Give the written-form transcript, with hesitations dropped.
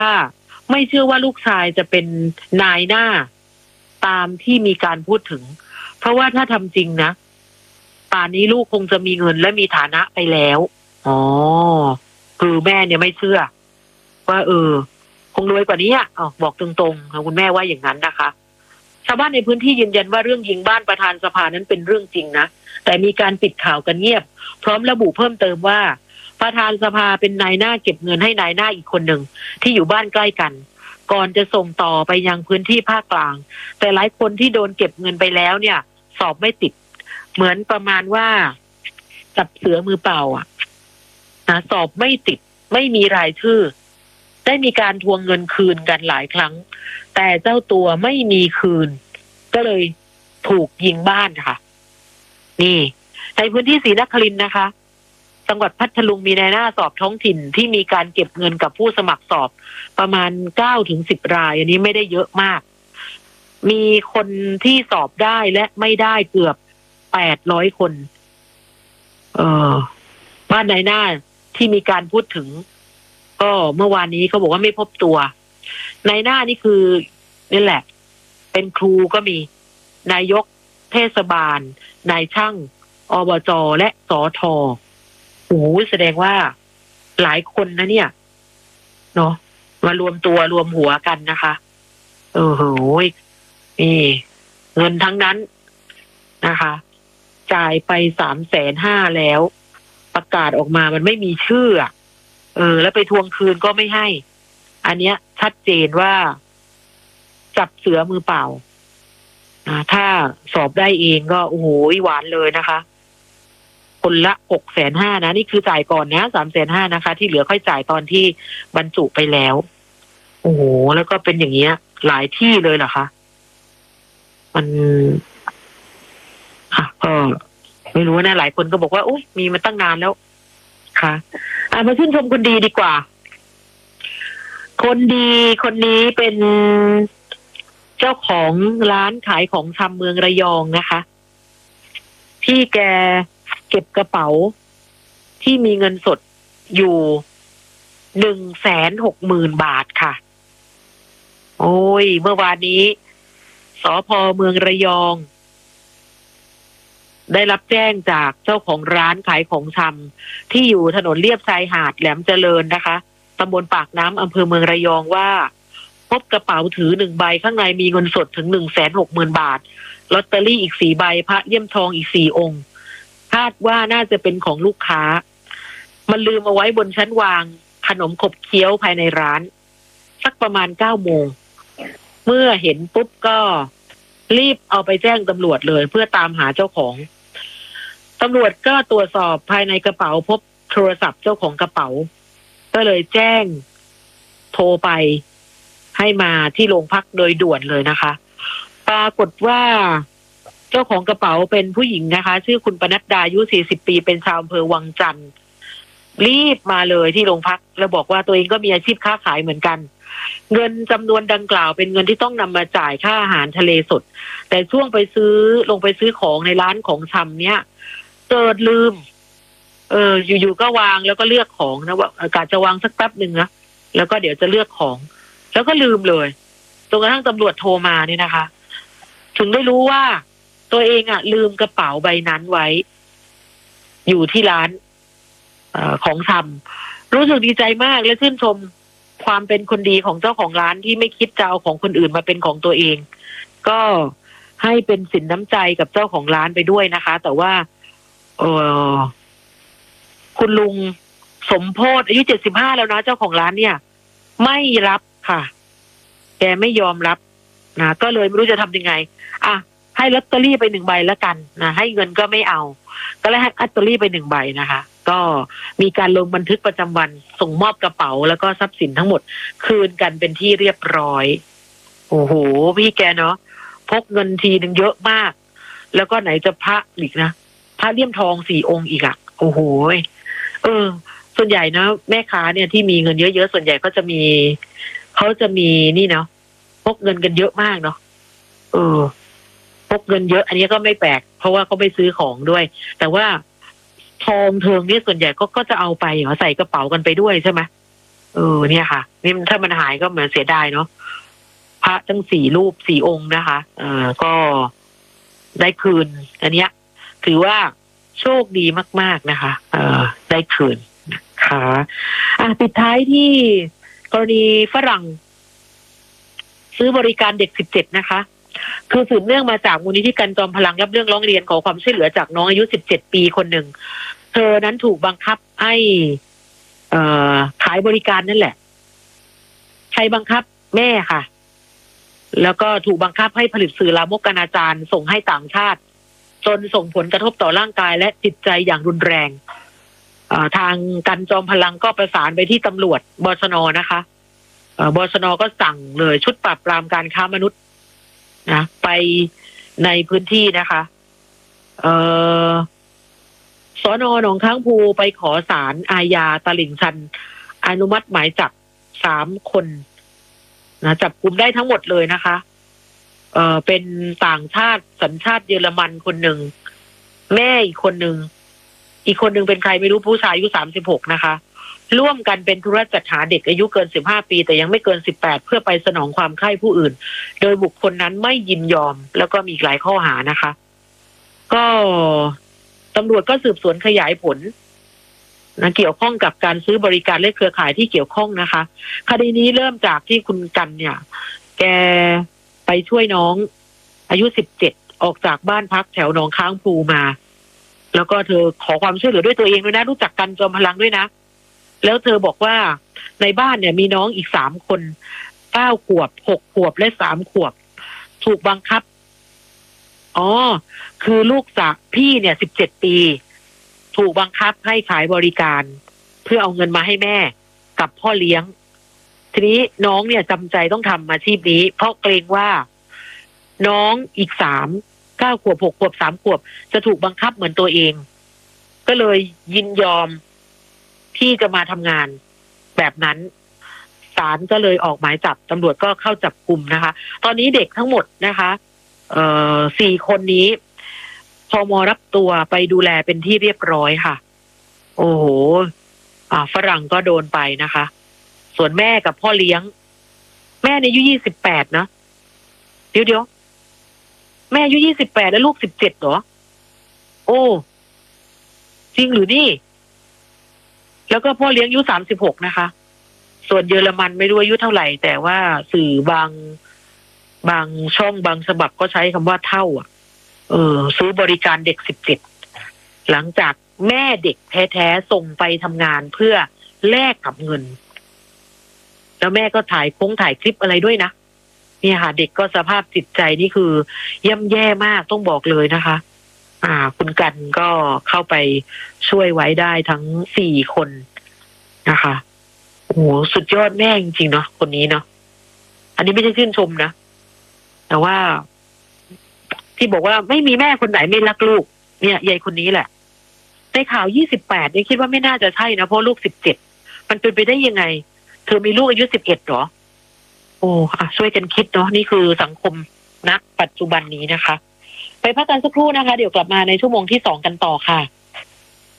ไม่เชื่อว่าลูกชายจะเป็นนายหน้าตามที่มีการพูดถึงเพราะว่าถ้าทำจริงนะป่านนี้ลูกคงจะมีเงินและมีฐานะไปแล้วอ๋อคือแม่เนี่ยไม่เชื่อว่าคงรวยกว่านี้อ่ะบอกตรงๆคุณแม่ว่าอย่างนั้นนะคะชาวบ้านในพื้นที่ยืนยันว่าเรื่องยิงบ้านประธานสภานั้นเป็นเรื่องจริงนะแต่มีการปิดข่าวกันเงียบพร้อมระบุเพิ่มเติมว่าประธานสภาเป็นนายหน้าเก็บเงินให้นายหน้าอีกคนหนึ่งที่อยู่บ้านใกล้กันก่อนจะส่งต่อไปยังพื้นที่ภาคกลางแต่หลายคนที่โดนเก็บเงินไปแล้วเนี่ยสอบไม่ติดเหมือนประมาณว่าจับเสือมือเปล่านะสอบไม่ติดไม่มีรายชื่อได้มีการทวงเงินคืนกันหลายครั้งแต่เจ้าตัวไม่มีคืนก็เลยถูกยิงบ้านค่ะนี่ในพื้นที่ศรีนครินทร์นะคะจังหวัดพัทลุงมีนายหน้าสอบท้องถิ่นที่มีการเก็บเงินกับผู้สมัครสอบประมาณ9-10 รายอันนี้ไม่ได้เยอะมากมีคนที่สอบได้และไม่ได้เกือบ800 คนบ้านนายหน้าที่มีการพูดถึงก็เมื่อวานนี้เขาบอกว่าไม่พบตัวนายหน้านี่คือนี่แหละเป็นครูก็มีนายกเทศบาลนายช่างอบจและสท.โอ้แสดงว่าหลายคนนะเนี่ยเนาะมารวมตัวรวมหัวกันนะคะโหนี่เงินทั้งนั้นนะคะจ่ายไป350,000แล้วประกาศออกมามันไม่มีชื่อแล้วไปทวงคืนก็ไม่ให้อันเนี้ยชัดเจนว่าจับเสือมือเปล่าถ้าสอบได้เองก็โอ้โหหวานเลยนะคะคนละ650,000นะนี่คือจ่ายก่อนนะ350,000นะคะที่เหลือค่อยจ่ายตอนที่บรรจุไปแล้วโอ้โหแล้วก็เป็นอย่างเงี้ยหลายที่เลยเหรอคะมันก็ไม่รู้นะหลายคนก็บอกว่าอุ๊ยมีมาตั้งนานแล้วค่ะมาชื่นชมคนดีดีกว่าคนดีคนนี้เป็นเจ้าของร้านขายของชำเมืองระยองนะคะที่แกเก็บกระเป๋าที่มีเงินสดอยู่160,000 บาทค่ะโอ้ยเมื่อวานนี้สภ.เมืองระยองได้รับแจ้งจากเจ้าของร้านขายของชำที่อยู่ถนนเลียบชายหาดแหลมเจริญนะคะตำบลปากน้ำอำเภอเมืองระยองว่าพบกระเป๋าถือ1 ใบข้างในมีเงินสดถึง160,000 บาทลอตเตอรี่อีก4 ใบพระเลี่ยมทองอีก4 องค์คาดว่าน่าจะเป็นของลูกค้ามันลืมเอาไว้บนชั้นวางขนมขบเคี้ยวภายในร้านสักประมาณ9 โมงเมื่อเห็นปุ๊บก็รีบเอาไปแจ้งตำรวจเลยเพื่อตามหาเจ้าของตำรวจก็ตรวจสอบภายในกระเป๋าพบโทรศัพท์เจ้าของกระเป๋าก็เลยแจ้งโทรไปให้มาที่โรงพักโดยด่วนเลยนะคะปรากฏว่าเจ้าของกระเป๋าเป็นผู้หญิงนะคะชื่อคุณปนัดดาอายุ40 ปีเป็นชาวอำเภอวังจันทร์รีบมาเลยที่โรงพักแล้วบอกว่าตัวเองก็มีอาชีพค้าขายเหมือนกันเงินจำนวนดังกล่าวเป็นเงินที่ต้องนำมาจ่ายค่าอาหารทะเลสดแต่ช่วงลงไปซื้อของในร้านของชำเนี่ยเกิดลืมอยู่ๆก็วางแล้วก็เลือกของนะว่าอากาศจะวางสักแป๊บหนึ่งนะแล้วก็เดี๋ยวจะเลือกของแล้วก็ลืมเลยจนกระทั่งตำรวจโทรมาเนี่ยนะคะถึงได้รู้ว่าตัวเองลืมกระเป๋าใบนั้นไว้อยู่ที่ร้านของชำรู้สึกดีใจมากและชื่นชมความเป็นคนดีของเจ้าของร้านที่ไม่คิดจะเอาของคนอื่นมาเป็นของตัวเองก็ให้เป็นสินน้ำใจกับเจ้าของร้านไปด้วยนะคะแต่ว่าคุณลุงสมโพธิ์อายุ75แล้วนะเจ้าของร้านเนี่ยไม่รับค่ะแกไม่ยอมรับนะก็เลยไม่รู้จะทำยังไงให้ลอตเตอรี่ไป1 ใบแล้วกันนะให้เงินก็ไม่เอาก็เลยให้ลอตเตอรี่ไป1 ใบนะคะก็มีการลงบันทึกประจำวันส่งมอบกระเป๋าแล้วก็ทรัพย์สินทั้งหมดคืนกันเป็นที่เรียบร้อยโอ้โหพี่แกเนาะพกเงินทีนึงเยอะมากแล้วก็ไหนจะพระอีกนะพระเลี่ยมทอง4 องค์อีกโอ้โหส่วนใหญ่นะแม่ค้าเนี่ยที่มีเงินเยอะๆส่วนใหญ่เขาจะมีนี่เนาะพกเงินกันเยอะมากเนาะพกเงินเยอะอันนี้ก็ไม่แปลกเพราะว่าเขาไปซื้อของด้วยแต่ว่าทองเทิงเนี่ยส่วนใหญ่ก็จะเอาไปใส่กระเป๋ากันไปด้วยใช่ไหมเนี่ยค่ะนี่ถ้ามันหายก็เหมือนเสียดายเนาะพระทั้ง4 รูป 4 องค์นะคะก็ได้คืน อันเนี้ยถือว่าโชคดีมากๆนะคะได้คืนนะคะปิดท้ายที่กรณีฝรั่งซื้อบริการเด็ก17นะคะคือสืบเนื่องมาจากมูลนิธิกันจอมพลังรับเรื่องร้องเรียนขอความช่วยเหลือจากน้องอายุ17 ปีคนหนึ่งเธอนั้นถูกบังคับให้ขายบริการนั่นแหละใช้บังคับแม่ค่ะแล้วก็ถูกบังคับให้ผลิตสื่อลามกอนาจารส่งให้ต่างชาติจนส่งผลกระทบต่อร่างกายและจิตใจอย่างรุนแรงทางกันจอมพลังก็ประสานไปที่ตำรวจบชน.นะคะบชน.ก็สั่งเลยชุดปราบปรามการค้ามนุษย์นะไปในพื้นที่นะคะสน.หนองค้างภูไปขอศาลอาญาตลิ่งชันอนุมัติหมายจับ3 คนนะจับกุมได้ทั้งหมดเลยนะคะเป็นต่างชาติสัญชาติเยอรมันคนหนึ่งแม่อีกคนหนึ่งเป็นใครไม่รู้ผู้ชายอายุ36นะคะร่วมกันเป็นธุรจัดหาเด็กอายุเกิน15 ปีแต่ยังไม่เกิน18เพื่อไปสนองความใคร่ผู้อื่นโดยบุคคลนั้นไม่ยินยอมแล้วก็มีหลายข้อหานะคะก็ตำรวจก็สืบสวนขยายผลนะเกี่ยวข้องกับการซื้อบริการและเครือข่ายที่เกี่ยวข้องนะคะคดีนี้เริ่มจากที่คุณกันเนี่ยแกไปช่วยน้องอายุ17ออกจากบ้านพักแถวหนองค้างภูมาแล้วก็เธอขอความช่วยเหลือด้วยตัวเองด้วยนะรู้จักกันจอมพลังด้วยนะแล้วเธอบอกว่าในบ้านเนี่ยมีน้องอีก3 คน9 ขวบ6 ขวบและ3 ขวบถูกบังคับคือลูกสาวพี่เนี่ย17 ปีถูกบังคับให้ขายบริการเพื่อเอาเงินมาให้แม่กับพ่อเลี้ยงทีนี้น้องเนี่ยจำใจต้องทำอาชีพนี้เพราะเกรงว่าน้องอีก9 ขวบ6 ขวบ3 ขวบจะถูกบังคับเหมือนตัวเองก็เลยยินยอมที่จะมาทำงานแบบนั้นศาลก็เลยออกหมายจับตำรวจก็เข้าจับกุมนะคะตอนนี้เด็กทั้งหมดนะคะ4 คนนี้พม.รับตัวไปดูแลเป็นที่เรียบร้อยค่ะโอ้โหฝรั่งก็โดนไปนะคะส่วนแม่กับพ่อเลี้ยงแม่ในอายุ28นะเดี๋ยวแม่อายุ28แล้วลูก17เหรอโอ้จริงหรือนี่แล้วก็พ่อเลี้ยงอายุ36นะคะส่วนเยอรมันไม่รู้อายุเท่าไหร่แต่ว่าสื่อบางช่องบางฉบับก็ใช้คำว่าเท่าซื้อบริการเด็ก17หลังจากแม่เด็กแท้ๆส่งไปทำงานเพื่อแลกกับเงินแล้วแม่ก็ถ่ายคลิปอะไรด้วยนะเนี่ยค่ะเด็กก็สภาพจิตใจนี่คือย่ำแย่มากต้องบอกเลยนะคะคุณกันก็เข้าไปช่วยไว้ได้ทั้ง4 คนนะคะโอ้โหสุดยอดแม่จริงๆเนาะคนนี้เนาะอันนี้ไม่ใช่ชื่นชมนะแต่ว่าที่บอกว่าไม่มีแม่คนไหนไม่รักลูกเนี่ยยายคนนี้แหละในข่าว28เนี่ยคิดว่าไม่น่าจะใช่นะเพราะลูก17มันเป็นไปได้ยังไงเธอมีลูกอายุ11เหรอโอ้ช่วยกันคิดเนาะนี่คือสังคมณปัจจุบันนี้นะคะไปพักกันสักครู่นะคะเดี๋ยวกลับมาในชั่วโมงที่2กันต่อค่ะ